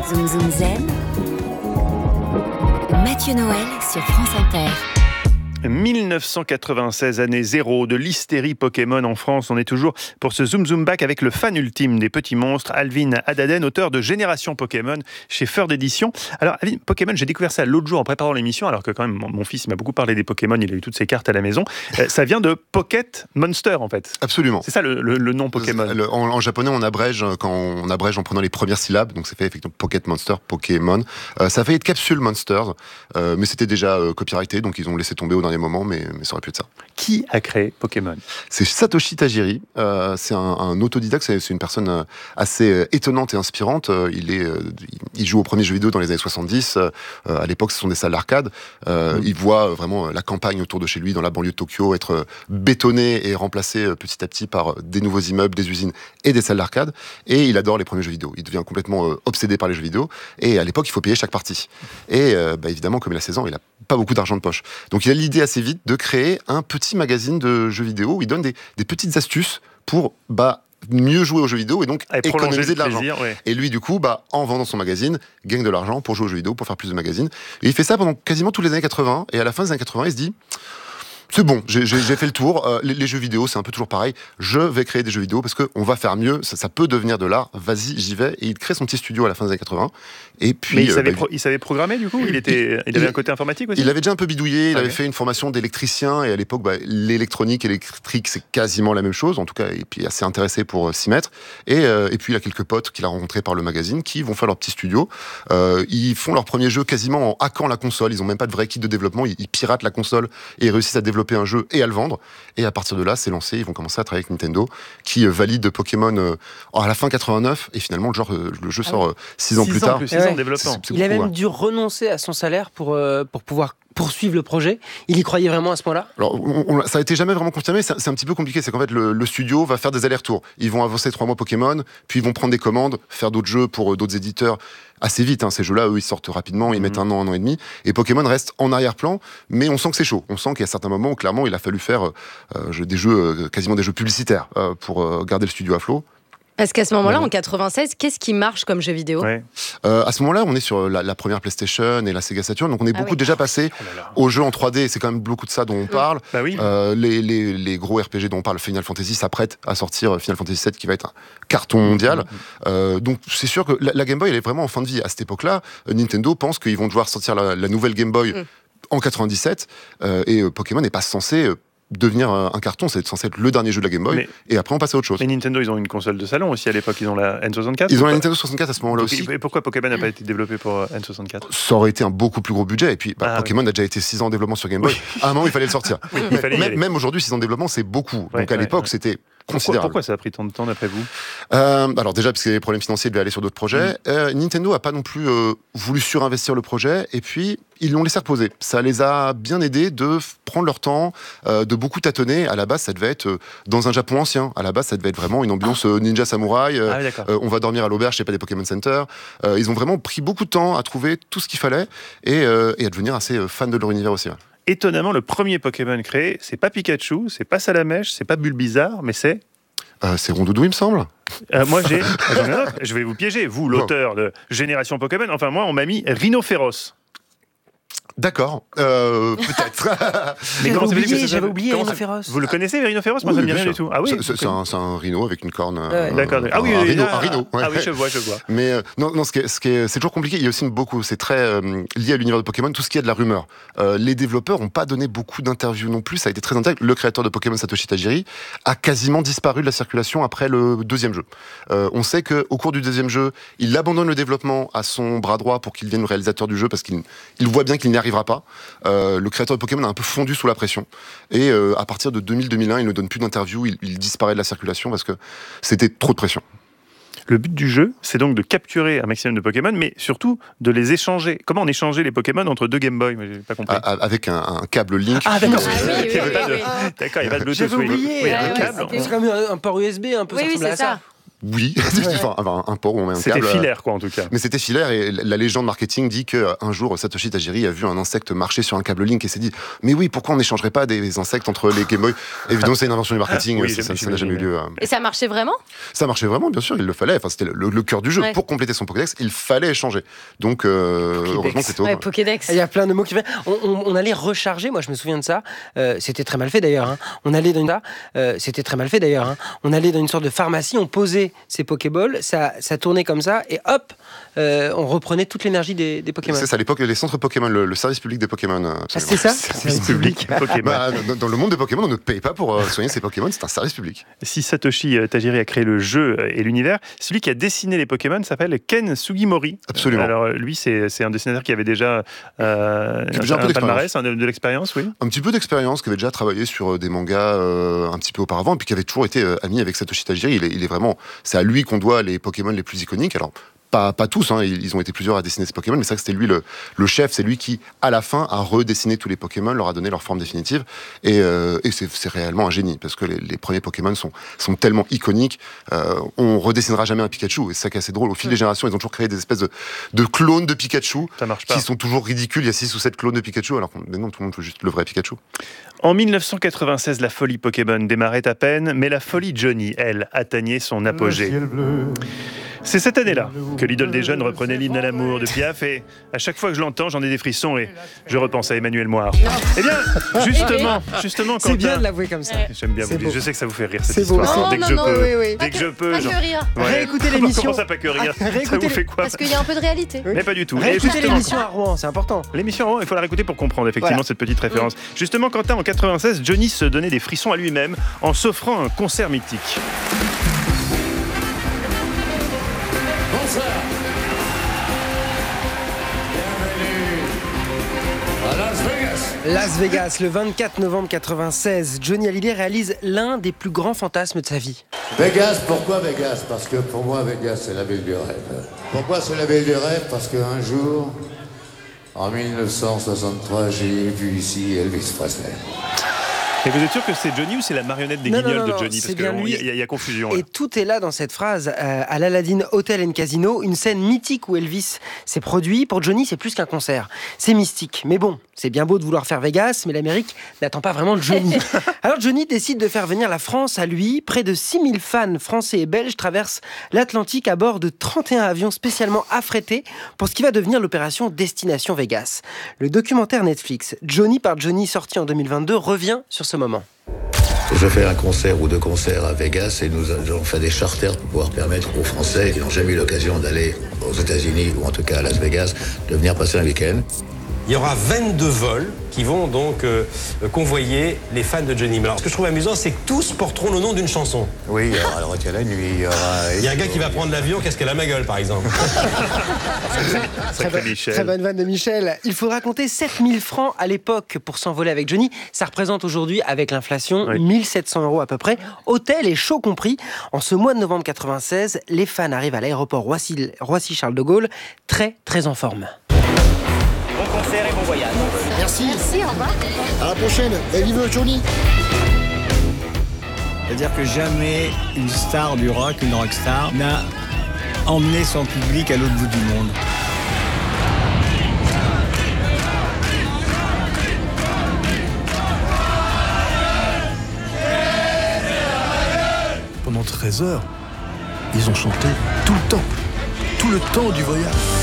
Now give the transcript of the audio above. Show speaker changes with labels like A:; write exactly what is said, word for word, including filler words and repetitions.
A: Zoom Zoom Zen. Mathieu Noël sur France Inter.
B: dix-neuf cent quatre-vingt-seize, année zéro de l'hystérie Pokémon en France. On est toujours pour ce Zoom Zoom Back avec le fan ultime des petits monstres, Alvin Adaden, auteur de Génération Pokémon chez Ferd Éditions. Alors Alvin, Pokémon, j'ai découvert ça l'autre jour en préparant l'émission, alors que quand même mon, mon fils m'a beaucoup parlé des Pokémon, il a eu toutes ses cartes à la maison. Euh, ça vient de Pocket Monster en fait.
C: Absolument.
B: C'est ça le, le, le nom Pokémon.
C: Le, en, en japonais, on abrège quand on abrège en prenant les premières syllabes, donc c'est fait effectivement Pocket Monster, Pokémon. Euh, ça a failli être Capsule Monsters, euh, mais c'était déjà euh, copyrighté, donc ils ont laissé tomber au dernier moment, mais, mais ça aurait pu être ça.
B: Qui a créé Pokémon ?
C: C'est Satoshi Tajiri, euh, c'est un, un autodidacte, c'est, c'est une personne assez étonnante et inspirante. Il, est, il joue aux premiers jeux vidéo dans les années soixante-dix, euh, à l'époque ce sont des salles d'arcade. Euh, mmh. Il voit vraiment la campagne autour de chez lui, dans la banlieue de Tokyo, être bétonnée et remplacée petit à petit par des nouveaux immeubles, des usines et des salles d'arcade. Et il adore les premiers jeux vidéo. Il devient complètement obsédé par les jeux vidéo. Et à l'époque, il faut payer chaque partie. Et euh, bah, évidemment, comme il a seize ans, il n'a pas beaucoup d'argent de poche. Donc il a l'idée assez vite de créer un petit magazine de jeux vidéo où il donne des, des petites astuces pour bah, mieux jouer aux jeux vidéo et donc et économiser de l'argent.
B: Plaisir, ouais.
C: Et lui, du coup, bah, en vendant son magazine, gagne de l'argent pour jouer aux jeux vidéo, pour faire plus de magazines. Et il fait ça pendant quasiment toutes les années quatre-vingts. Et à la fin des années quatre-vingts, il se dit... C'est bon, j'ai, j'ai, j'ai fait le tour. Euh, les, les jeux vidéo, c'est un peu toujours pareil. Je vais créer des jeux vidéo parce qu'on va faire mieux. Ça, ça peut devenir de l'art. Vas-y, j'y vais. Et il crée son petit studio à la fin des années quatre-vingts. Et puis,
B: Mais il, euh, savait
C: bah,
B: pro- il savait programmer du coup. Il était, il, il avait un côté informatique aussi.
C: Il avait déjà un peu bidouillé. Il
B: ah
C: avait
B: ouais.
C: fait une formation d'électricien. Et à l'époque, bah, l'électronique, électrique, c'est quasiment la même chose. En tout cas, et puis assez intéressé pour euh, s'y mettre. Et, euh, et puis il a quelques potes qu'il a rencontrés par le magazine qui vont faire leur petit studio. Euh, ils font leur premier jeu quasiment en hackant la console. Ils ont même pas de vrai kit de développement. Ils, ils piratent la console et ils réussissent à développer un jeu et à le vendre. Et à partir de là, c'est lancé. Ils vont commencer à travailler avec Nintendo, qui valide Pokémon euh, à la fin quatre-vingt-neuf. Et finalement, le, genre, euh, le jeu sort euh, six ans
B: six
C: plus
B: ans
C: tard.
B: Plus, six ans de développement.
D: C'est, c'est il a même dû renoncer à son salaire pour, euh, pour pouvoir poursuivre le projet. Il y croyait vraiment à ce point-là ?
C: Alors, on, on, ça a été jamais vraiment confirmé. C'est, c'est un petit peu compliqué. C'est qu'en fait, le, le studio va faire des allers-retours. Ils vont avancer trois mois Pokémon, puis ils vont prendre des commandes, faire d'autres jeux pour euh, d'autres éditeurs assez vite. Hein. Ces jeux-là, eux, ils sortent rapidement. Ils mmh. mettent un an, un an et demi. Et Pokémon reste en arrière-plan, mais on sent que c'est chaud. On sent qu'il y a certains moments où, clairement, il a fallu faire euh, des jeux, euh, quasiment des jeux publicitaires euh, pour euh, garder le studio à flot.
E: Parce qu'à ce moment-là, en quatre-vingt-seize, qu'est-ce qui marche comme jeu vidéo ?
B: ouais.
C: euh, À ce moment-là, on est sur la, la première PlayStation et la Sega Saturn, donc on est
E: ah
C: beaucoup
E: oui.
C: déjà passé oh aux jeux en trois D. C'est quand même beaucoup de ça dont on parle.
B: Bah oui.
C: euh, les, les, les gros R P G dont on parle, Final Fantasy s'apprête à sortir Final Fantasy sept qui va être un carton mondial. Mm-hmm. Euh, donc c'est sûr que la, la Game Boy, elle est vraiment en fin de vie. À cette époque-là, Nintendo pense qu'ils vont devoir sortir la, la nouvelle Game Boy mm. en quatre-vingt-dix-sept euh, et euh, Pokémon n'est pas censé... Euh, devenir un carton, c'est censé être le dernier jeu de la Game Boy, mais, et après on passe à autre chose.
B: Mais Nintendo, ils ont une console de salon aussi à l'époque, ils ont la N soixante-quatre.
C: Ils ont la Nintendo soixante-quatre à ce moment-là
B: donc,
C: aussi.
B: Et pourquoi Pokémon n'a pas été développé pour N soixante-quatre ?
C: Ça aurait été un beaucoup plus gros budget, et puis bah,
B: ah,
C: Pokémon
B: oui.
C: a déjà été six ans en développement sur Game Boy. Oui. À un moment, il fallait le sortir.
B: Oui, il fallait
C: même, même aujourd'hui, six ans en développement, c'est beaucoup.
B: Ouais,
C: donc à
B: ouais,
C: l'époque,
B: ouais.
C: c'était
B: pourquoi,
C: considérable.
B: pourquoi ça a pris tant de temps d'après vous ?
C: euh, Alors déjà, parce qu'il y avait des problèmes financiers, il devait aller sur d'autres projets. Mm. Euh, Nintendo n'a pas non plus euh, voulu surinvestir le projet, et puis ils l'ont laissé reposer. Ça les a bien aidés de prendre leur temps, euh, de beaucoup tâtonner. À la base, ça devait être euh, dans un Japon ancien. À la base, ça devait être vraiment une ambiance euh, ninja samouraï. Euh,
B: ah,
C: euh, on va dormir à l'auberge, c'est pas des Pokémon Center. Euh, ils ont vraiment pris beaucoup de temps à trouver tout ce qu'il fallait et, euh, et à devenir assez euh, fan de leur univers aussi. Ouais.
B: Étonnamment, le premier Pokémon créé, c'est pas Pikachu, c'est pas Salamèche, c'est pas Bulbizarre, mais c'est...
C: Euh, c'est Rondoudou, il me semble.
B: Euh, moi, j'ai... J'en ai un autre. Je vais vous piéger, vous, l'auteur de Génération Pokémon. Enfin, moi, on m'a mis Rhinophéros.
C: D'accord, euh, peut-être.
D: Mais j'avais oublié, j'avais oublié Rhinophéros.
B: Vous le connaissez, Rhinophéros ? Moi,
C: oui,
B: ça me dit rien
C: sûr.
B: du tout. Ah oui.
C: C'est, c'est, un, c'est un rhino avec une corne.
B: Ouais. Euh, D'accord.
C: Un,
B: ah oui,
C: un
B: oui,
C: rhino.
B: ah,
C: un rhino ouais.
B: Ah oui, je vois, je vois.
C: Mais euh, non, non, ce qui est, ce qui est, c'est toujours compliqué. Il y a aussi beaucoup. C'est très euh, lié à l'univers de Pokémon. Tout ce qui est de la rumeur. Euh, les développeurs n'ont pas donné beaucoup d'interviews non plus. Ça a été très intègre. Le créateur de Pokémon, Satoshi Tajiri, a quasiment disparu de la circulation après le deuxième jeu. Euh, on sait que au cours du deuxième jeu, il abandonne le développement à son bras droit pour qu'il devienne le réalisateur du jeu parce qu'il il voit bien qu'il n'y arrivera pas. Euh, le créateur de Pokémon a un peu fondu sous la pression et euh, à partir de deux mille deux mille un il ne donne plus d'interviews, il, il disparaît de la circulation parce que c'était trop de pression.
B: Le but du jeu, c'est donc de capturer un maximum de Pokémon, mais surtout de les échanger. Comment on échangeait les Pokémon entre deux Game Boy ? J'ai pas compris.
C: À, avec un, un câble Link.
B: Ah d'accord.
E: Ah, oui, oui,
B: il y avait
E: oui,
B: pas de...
E: oui.
B: D'accord, il n'y a pas de Bluetooth.
D: J'avais oublié.
B: Oui,
D: Ouais,
B: un
D: ouais,
B: câble.
D: c'était comme un, un port U S B un peu.
E: Oui,
D: ça
E: oui,
D: ressemblait
E: c'est
D: à
E: ça.
D: ça.
C: Oui, enfin, un, un port où on met un
B: C'était
C: câble.
B: filaire, quoi, en tout cas.
C: Mais c'était filaire, et la légende marketing dit qu'un jour, Satoshi Tajiri a vu un insecte marcher sur un câble Link et s'est dit « Mais oui, pourquoi on n'échangerait pas des insectes entre les Game Boy ?» Évidemment, c'est une invention du marketing,
B: Oui,
C: ça ça- ça
B: j'imagine.
C: n'a jamais eu lieu.
E: Et ça marchait vraiment?
C: Ça marchait vraiment, bien sûr, il le fallait. Enfin, c'était le, le cœur du jeu.
E: Ouais.
C: Pour compléter son Pokédex, il fallait échanger. Donc, euh,
D: Pokédex.
C: heureusement que c'était au
E: Ouais, Pokédex.
D: Il y a plein de mots qui viennent. On, on- on allait recharger, moi je me souviens de ça. Euh, c'était très mal fait d'ailleurs. hein. On allait dans une... euh, c'était très mal fait d'ailleurs. hein. On allait dans une sorte de pharmacie, on posait ses Pokéballs, ça, ça tournait comme ça, et hop, euh, on reprenait toute l'énergie des, des Pokémon.
C: C'est ça, à l'époque, les centres Pokémon, le, le service public des Pokémon. euh,
D: Ah, c'était ça
B: Service public Pokémon.
C: Bah, dans, dans le monde des Pokémon, on ne paye pas pour euh, soigner ses Pokémon, c'est un service public.
B: Si Satoshi Tajiri a créé le jeu et l'univers, celui qui a dessiné les Pokémon s'appelle Ken Sugimori.
C: Absolument.
B: Alors lui, c'est c'est un dessinateur qui avait déjà, euh,
C: Qui a déjà un peu
B: palmarès, un- de, de l'expérience, oui.
C: Un petit peu d'expérience, qui avait déjà travaillé sur euh, des mangas euh, un petit peu auparavant, et puis qui avait toujours été euh, ami avec Satoshi Tajiri. Il est, il est vraiment, c'est à lui qu'on doit les Pokémon les plus iconiques. Alors, Pas, pas tous, hein, ils ont été plusieurs à dessiner ces Pokémon, mais c'est vrai que c'était lui le, le chef, c'est lui qui, à la fin, a redessiné tous les Pokémon, leur a donné leur forme définitive, et, euh, et c'est, c'est réellement un génie, parce que les, les premiers Pokémon sont, sont tellement iconiques, euh, on redessinera jamais un Pikachu, et c'est ça qui est assez drôle, au fil des générations, ils ont toujours créé des espèces de, de clones de Pikachu,
B: Ça marche pas.
C: qui sont toujours ridicules, il y a six ou sept clones de Pikachu, alors que mais non, tout le monde veut juste le vrai Pikachu.
B: En mille neuf cent quatre-vingt-seize, la folie Pokémon démarrait à peine, mais la folie Johnny, elle, atteignait son apogée. C'est cette année-là que l'idole des jeunes reprenait l'hymne à l'amour de Piaf, et à chaque fois que je l'entends, j'en ai des frissons et je repense à Emmanuel Moir. Eh bien, justement, justement,
D: C'est bien
B: Quentin,
D: de l'avouer comme ça.
B: j'aime bien
D: C'est
B: vous dire,
D: beau.
B: je sais que ça vous fait rire cette
D: C'est beau,
B: histoire.
D: c'est
B: Dès
E: beau.
B: que je
E: Non, non,
B: peux,
E: oui, oui.
B: dès que je peux,
E: Pas
B: j'en-
E: que rire.
B: Ouais.
D: Réécoutez l'émission.
B: Comment ça, pas que rire Ça vous
D: Réécoutez-
B: fait quoi
E: Parce qu'il y a un peu de réalité.
B: Mais pas du tout. Et
D: Réécoutez
B: justement,
D: l'émission à Rouen, c'est important.
B: L'émission, il faut la réécouter pour comprendre effectivement
D: Voilà.
B: cette petite référence. Justement, Quentin, en quatre-vingt-seize, Johnny se donnait des frissons à lui-même en s'offrant un concert mythique.
F: Bonsoir. Bienvenue à Las Vegas.
D: Las Vegas, le vingt-quatre novembre quatre-vingt-seize, Johnny Hallyday réalise l'un des plus grands fantasmes de sa vie.
F: Vegas, pourquoi Vegas? Parce que pour moi, Vegas, c'est la ville du rêve. Pourquoi c'est la ville du rêve? Parce qu'un jour, en mille neuf cent soixante-trois, j'ai vu ici Elvis Presley.
B: Et vous êtes sûr que c'est Johnny ou c'est la marionnette des
D: Non, non,
B: guignols
D: non,
B: de
D: non,
B: Johnny?
D: c'est
B: Parce
D: bien
B: qu'il
D: lui.
B: y, a- y a confusion.
D: Et
B: Là.
D: tout est là dans cette phrase. Euh, à l'Aladdin Hotel and Casino, une scène mythique où Elvis s'est produit. Pour Johnny, c'est plus qu'un concert. C'est mystique. Mais bon, c'est bien beau de vouloir faire Vegas, mais l'Amérique n'attend pas vraiment de Johnny. Alors Johnny décide de faire venir la France à lui. Près de six mille fans français et belges traversent l'Atlantique à bord de trente et un avions spécialement affrétés pour ce qui va devenir l'opération Destination Vegas. Le documentaire Netflix Johnny par Johnny, sorti en deux mille vingt-deux, revient sur ce moment.
G: Je fais un concert ou deux concerts à Vegas et nous avons fait des charters pour pouvoir permettre aux Français qui n'ont jamais eu l'occasion d'aller aux États-Unis ou en tout cas à Las Vegas de venir passer un week-end.
H: Il y aura vingt-deux vols qui vont donc euh, convoyer les fans de Johnny. Alors, ce que je trouve amusant, c'est que tous porteront le nom d'une chanson.
G: Oui, alors, alors qu'il y a la nuit, il y aura...
H: Il y a un gars qui va prendre l'avion, qu'est-ce qu'elle a ma gueule, par exemple.
B: Sacré Michel.
D: Très bonne vanne de Michel. Il faudra compter sept mille francs à l'époque pour s'envoler avec Johnny. Ça représente aujourd'hui, avec l'inflation,
B: Oui.
D: mille sept cents euros à peu près. Hôtel et show compris. En ce mois de novembre quatre-vingt-seize, les fans arrivent à l'aéroport Roissy- Roissy-Charles de Gaulle, très très en forme.
I: Merci.
E: Merci, au revoir.
I: À la prochaine. Et vive Johnny.
J: C'est-à-dire que jamais une star du rock, une rockstar, n'a emmené son public à l'autre bout du monde.
K: Pendant treize heures, ils ont chanté tout le temps, tout le temps du voyage.